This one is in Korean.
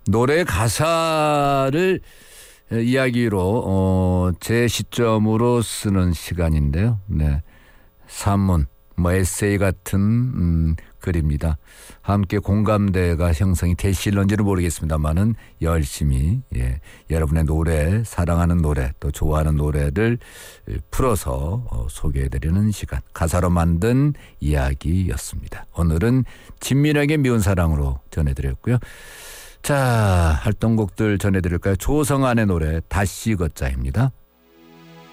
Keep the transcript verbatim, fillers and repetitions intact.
노래 가사를 이야기로 어, 제 시점으로 쓰는 시간인데요. 네, 산문, 뭐 에세이 같은 음, 글입니다. 함께 공감대가 형성이 되실런지는 모르겠습니다만은 열심히 예, 여러분의 노래, 사랑하는 노래, 또 좋아하는 노래를 풀어서 어, 소개해드리는 시간. 가사로 만든 이야기였습니다. 오늘은 진민혁의 미운 사랑으로 전해드렸고요. 자, 활동곡들 전해드릴까요? 조성안의 노래 다시 걷자입니다.